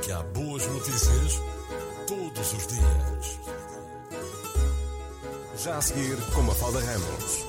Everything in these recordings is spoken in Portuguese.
que há boas notícias todos os dias. Já a seguir, com Mafalda Ramos.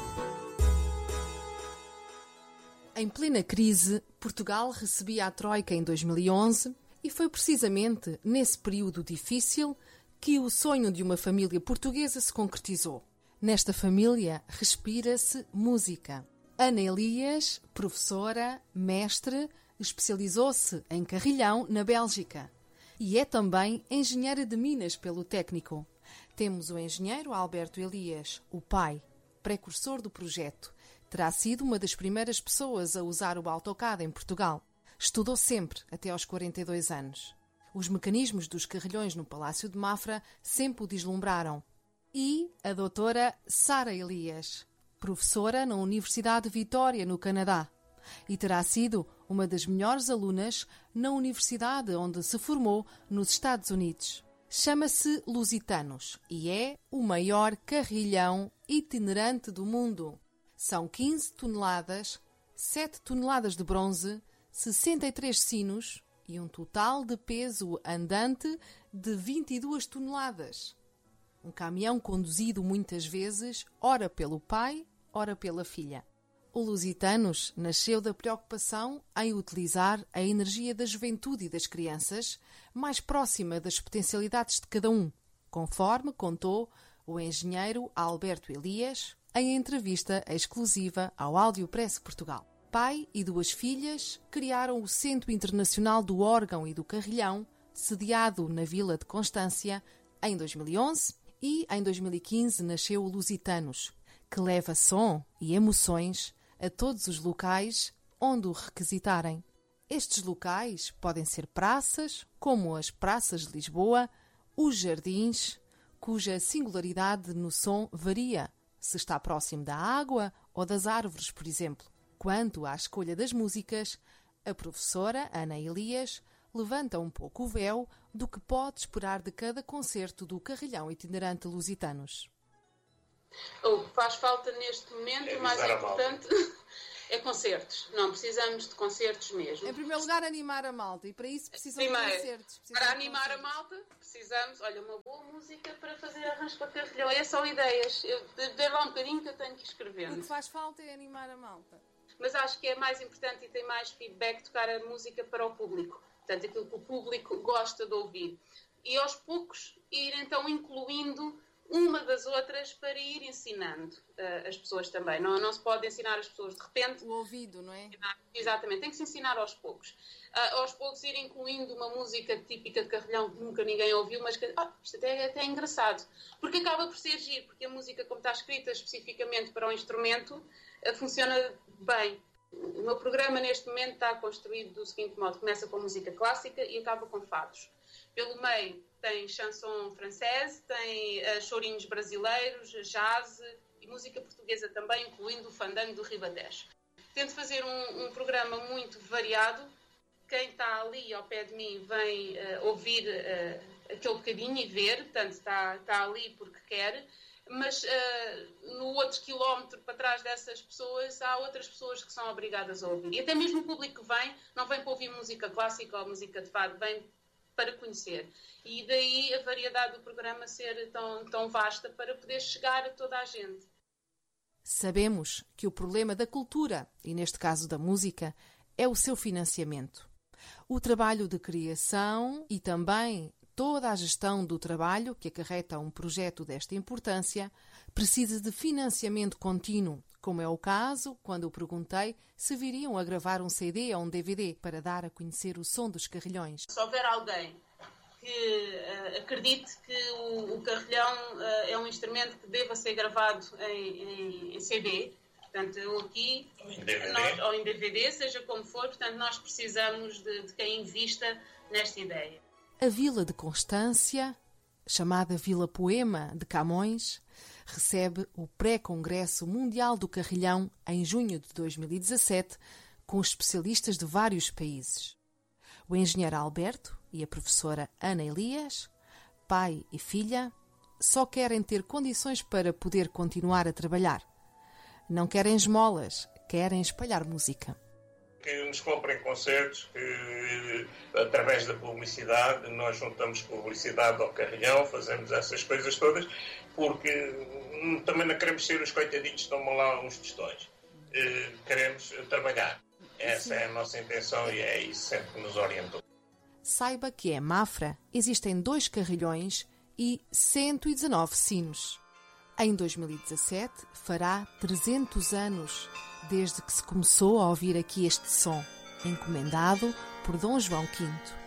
Em plena crise, Portugal recebia a Troika em 2011 e foi precisamente nesse período difícil que o sonho de uma família portuguesa se concretizou. Nesta família respira-se música. Ana Elias, professora, mestre, especializou-se em carrilhão na Bélgica e é também engenheira de minas pelo técnico. Temos o engenheiro Alberto Elias, o pai, precursor do projeto. Terá sido uma das primeiras pessoas a usar o AutoCAD em Portugal. Estudou sempre até aos 42 anos. Os mecanismos dos carrilhões no Palácio de Mafra sempre o deslumbraram. E a doutora Sara Elias, professora na Universidade de Vitória, no Canadá. E terá sido uma das melhores alunas na universidade onde se formou nos Estados Unidos. Chama-se Lusitanos e é o maior carrilhão itinerante do mundo. São 15 toneladas, 7 toneladas de bronze, 63 sinos e um total de peso andante de 22 toneladas. Um caminhão conduzido muitas vezes, ora pelo pai, ora pela filha. O Lusitanos nasceu da preocupação em utilizar a energia da juventude e das crianças mais próxima das potencialidades de cada um, conforme contou o engenheiro Alberto Elias em entrevista exclusiva ao Audiopress Portugal. Pai e duas filhas criaram o Centro Internacional do Órgão e do Carrilhão, sediado na Vila de Constância, em 2011 e em 2015 nasceu o Lusitanos, que leva som e emoções a todos os locais onde o requisitarem. Estes locais podem ser praças, como as praças de Lisboa, os jardins, cuja singularidade no som varia, se está próximo da água ou das árvores, por exemplo. Quanto à escolha das músicas, a professora Ana Elias levanta um pouco o véu do que pode esperar de cada concerto do carrilhão itinerante Lusitanos. O que faz falta neste momento, o mais importante, é concertos. Não, precisamos de concertos mesmo. Em primeiro lugar, animar a malta. E para isso precisam de concertos. Para animar a malta, precisamos, uma boa música para fazer arranjo para carrilhão. É só ideias. Dê lá um bocadinho que eu tenho que ir escrevendo. O que faz falta é animar a malta. Mas acho que é mais importante e tem mais feedback tocar a música para o público. Portanto, aquilo que o público gosta de ouvir. E aos poucos ir então incluindo uma das outras para ir ensinando as pessoas também. Não se pode ensinar as pessoas de repente. O ouvido, não é? Exatamente, tem que se ensinar aos poucos. Aos poucos ir incluindo uma música típica de carrilhão que nunca ninguém ouviu, mas que isto até é engraçado. Porque acaba por ser giro, porque a música, como está escrita especificamente para o instrumento, funciona bem. O meu programa neste momento está construído do seguinte modo: começa com música clássica e acaba com fados. Pelo meio tem chanson francês, tem chorinhos brasileiros, jazz e música portuguesa também, incluindo o fandango do Ribadés. Tento fazer um programa muito variado. Quem está ali ao pé de mim vem ouvir aquele bocadinho e ver, portanto está ali porque quer, mas no outro quilómetro para trás dessas pessoas há outras pessoas que são obrigadas a ouvir. E até mesmo o público que vem, não vem para ouvir música clássica ou música de fado, vem para conhecer. E daí a variedade do programa ser tão vasta para poder chegar a toda a gente. Sabemos que o problema da cultura, e neste caso da música, é o seu financiamento. O trabalho de criação e também toda a gestão do trabalho que acarreta um projeto desta importância precisa de financiamento contínuo, como é o caso quando eu perguntei se viriam a gravar um CD ou um DVD para dar a conhecer o som dos carrilhões. Se houver alguém que acredite que o carrilhão é um instrumento que deva ser gravado em CD, portanto, eu aqui, ou em DVD, seja como for, portanto, nós precisamos de quem invista nesta ideia. A Vila de Constância, chamada Vila Poema de Camões, recebe o pré-Congresso Mundial do Carrilhão em junho de 2017, com especialistas de vários países. O engenheiro Alberto e a professora Ana Elias, pai e filha, só querem ter condições para poder continuar a trabalhar. Não querem esmolas, querem espalhar música. Que nos comprem concertos, que através da publicidade, nós juntamos publicidade ao carrilhão, fazemos essas coisas todas, porque também não queremos ser os coitadinhos que tomam lá uns tostões. Queremos trabalhar. Essa é a nossa intenção e é isso sempre que nos orientou. Saiba que em Mafra existem 2 carrilhões e 119 sinos. Em 2017 fará 300 anos desde que se começou a ouvir aqui este som, encomendado por Dom João V.